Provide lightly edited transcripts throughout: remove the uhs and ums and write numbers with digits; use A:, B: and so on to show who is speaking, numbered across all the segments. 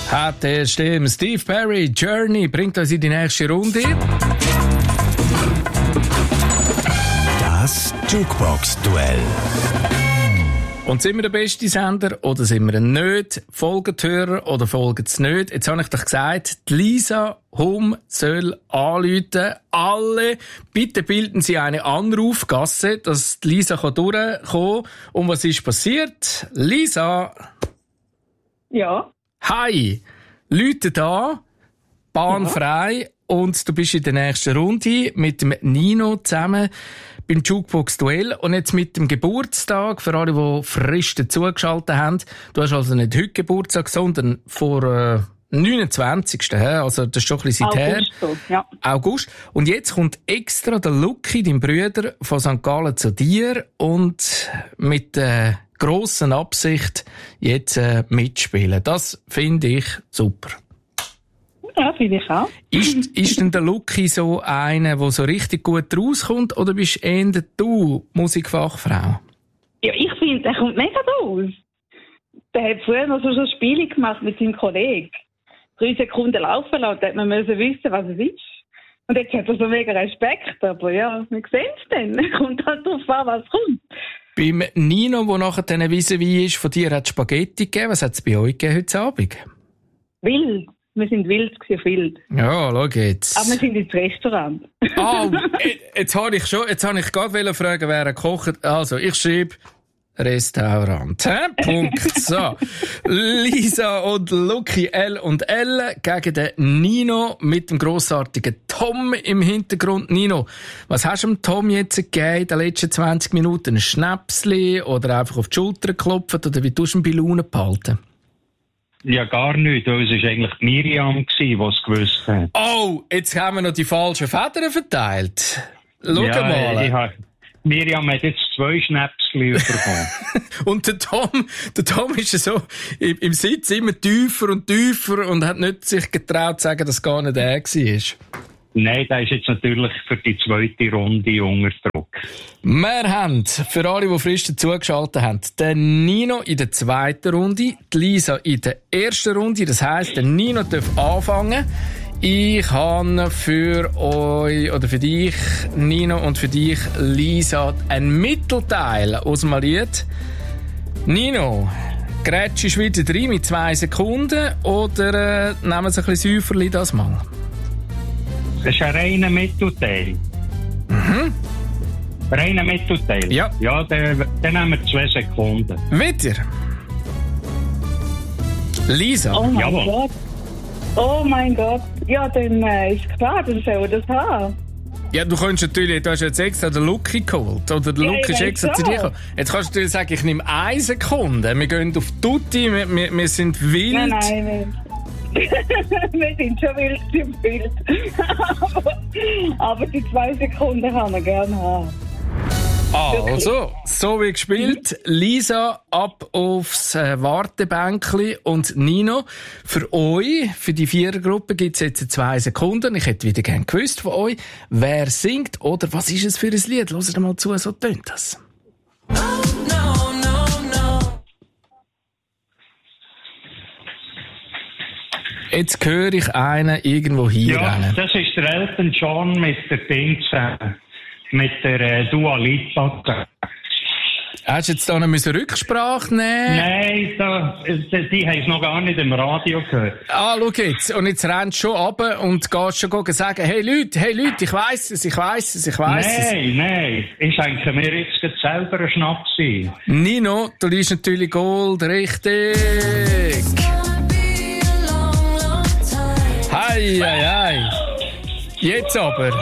A: Hat er stimmt. Steve Perry, Journey, bringt uns in die nächste Runde.
B: Das Jukebox-Duell.
A: Und sind wir der beste Sender oder sind wir nicht? Folgt Hörer oder folgt es nicht? Jetzt habe ich doch gesagt, die Lisa Hum soll anrufen. Alle, bitte bilden Sie eine Anrufgasse, dass die Lisa durchkommen kann. Und was ist passiert? Lisa?
C: Ja.
A: Hi! Leute da, Bahn frei und du bist in der nächsten Runde mit dem Nino zusammen beim Jukebox-Duell und jetzt mit dem Geburtstag, für alle, die frisch dazugeschaltet haben. Du hast also nicht heute Geburtstag, sondern vor 29. Also das ist schon ein bisschen her.
C: Ja.
A: August. Und jetzt kommt extra der Lucky, dein Bruder, von St. Gallen zu dir und mit der grossen Absicht jetzt mitspielen. Das finde ich super.
C: Ja, finde ich auch.
A: Ist denn der Lucky so einer, der so richtig gut rauskommt, oder bist eher du Musikfachfrau?
C: Ja, ich finde, der kommt mega raus. Der hat früher noch so Spiele gemacht mit seinem Kollegen. 3 Sekunden laufen lassen, da hat man müssen wissen, was es ist. Und jetzt hat er so mega Respekt, aber ja, wir sehen es dann. Kommt halt darauf an, was kommt.
A: Beim Nino, der nachher dann vis-à-vis ist, von dir hat es Spaghetti gegeben. Was hat es bei euch gegeben heute Abend?
C: Wild. Wir sind wild auf wild.
A: Ja, schau jetzt.
C: Aber wir sind ins Restaurant.
A: Jetzt habe ich gerade fragen, wer kocht. Also, ich schreibe Restaurant. Punkt. So. Lisa und Lucky L und L gegen den Nino mit dem grossartigen Tom im Hintergrund. Nino, was hast du dem Tom jetzt gegeben in den letzten 20 Minuten? Ein Schnäpsli oder einfach auf die Schulter klopfen oder wie tust du ihn bei Laune behalten?
D: Ja, gar nicht, weil es war eigentlich Miriam, die es gewusst hat.
A: Oh, jetzt haben wir noch die falschen Federn verteilt. Schau mal.
D: Miriam hat jetzt 2 Schnäpsli bekommen.
A: Und der Tom ist so im Sitz immer tiefer und hat nicht sich getraut zu sagen, dass gar nicht er war.
D: Nein, der ist jetzt natürlich für die zweite Runde unter Druck.
A: Wir haben, für alle, die frisch dazugeschaltet haben, den Nino in der zweiten Runde, die Lisa in der ersten Runde. Das heisst, der Nino darf anfangen. Ich habe für euch, oder für dich, Nino, und für dich, Lisa, ein Mittelteil aus dem Lied. Nino, grätschst du wieder rein mit 2 Sekunden oder nehmen wir ein bisschen Säuferli das mal?
D: Das ist ein reiner Mittelteil.
A: Mhm.
D: Reiner Mittelteil?
A: Ja.
D: Ja, dann nehmen wir 2 Sekunden.
A: Wieder? Lisa?
C: Oh mein
D: Jawohl.
C: Gott. Oh mein Gott. Ja, dann ist klar, dann soll er das haben.
A: Ja, du hast jetzt extra den Lucky geholt. Oder der Lucky ist extra zu dir gekommen. Jetzt kannst du natürlich sagen, ich nehme 1 Sekunde. Wir gehen auf Tutti, wir sind wild.
C: Nein. Wir sind schon wild. aber die 2 Sekunden kann man gerne haben.
A: Also, so wie gespielt. Lisa, ab aufs Wartebänkli und Nino. Für euch, für die 4er-Gruppe, gibt es jetzt 2 Sekunden. Ich hätte wieder gerne gewusst von euch, wer singt oder was ist es für ein Lied? Hört mal zu, so tönt das. Jetzt höre ich einen irgendwo hier rennen.
D: Ja, das ist der Elton John mit der Ding mit der Dua Lipa.
A: Hast du jetzt da noch Rücksprache nehmen?
D: Nein, die haben es noch gar nicht im Radio gehört.
A: Schau jetzt. Und jetzt rennst du schon runter und gehst schon sagen, hey Leute, ich weiss es.
D: Nein. Ich schenke mir jetzt selber einen Schnaps ein.
A: Nino, du liest natürlich Gold, richtig. Hei. Jetzt aber.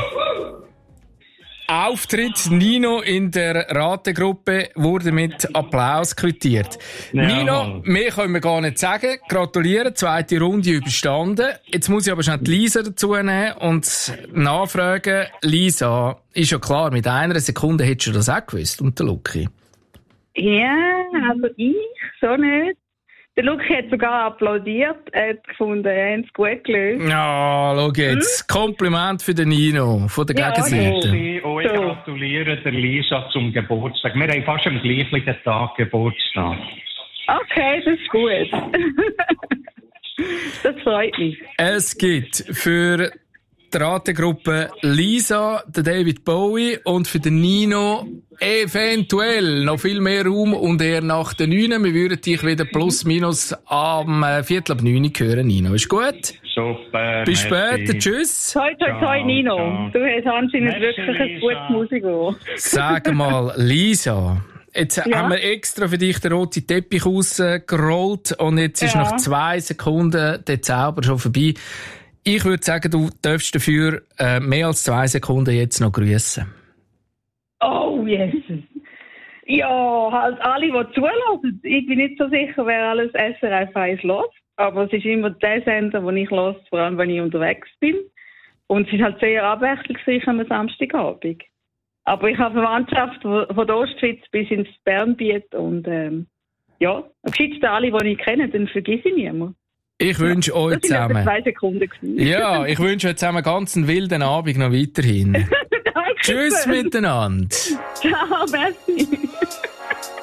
A: Auftritt Nino in der Rategruppe wurde mit Applaus quittiert.
D: Ja.
A: Nino, mehr können wir gar nicht sagen. Gratulieren, 2. Runde überstanden. Jetzt muss ich aber schnell die Lisa dazu nehmen und nachfragen. Lisa, ist ja klar, mit 1 Sekunde hättest du das auch gewusst und der Lucky.
C: Ja, also ich so nicht. Der Lucky hat sogar applaudiert. Er hat gefunden, er hat es gut gelöst.
A: Ja, schau jetzt. Kompliment für den Nino, von der Gegenseite.
D: Ich gratuliere der Lisa zum Geburtstag. Wir haben fast am gleichen Tag Geburtstag.
C: Okay, das ist gut. Das freut mich.
A: Es gibt für die Rategruppe Lisa, den David Bowie und für den Nino eventuell noch viel mehr Raum und eher nach den 9. Wir würden dich wieder plus minus am 8:45 hören, Nino. Ist gut?
D: Super.
A: Bis später.
D: merci.
A: Tschüss.
C: Toi, toi, toi, Nino.
D: Ciao.
C: Du hast anscheinend
D: Merci,
C: wirklich ein
D: Lisa.
C: gutes Musikohr.
A: Sag mal, Lisa. Jetzt haben wir extra für dich den roten Teppich ausgerollt und jetzt ist nach 2 Sekunden der Zauber schon vorbei. Ich würde sagen, du darfst dafür mehr als 2 Sekunden jetzt noch grüßen.
C: Oh, Jesus. Ja, halt alle, die zulassen. Ich bin nicht so sicher, wer alles SRF 1 hört. Aber es ist immer der Sender, den ich höre, vor allem wenn ich unterwegs bin. Und es ist halt sehr abwechslungsreich am Samstagabend. Aber ich habe Verwandtschaft von der Ostschweiz bis ins Bernbiet. Und ja, am gescheitsten alle, die ich kenne, dann vergesse ich niemanden.
A: Ich wünsche euch
C: Das waren
A: zusammen.
C: 2 Sekunden.
A: Ja, ich wünsche euch zusammen ganz einen wilden Abend noch weiterhin.
C: Danke.
A: Tschüss miteinander.
C: Ciao, merci.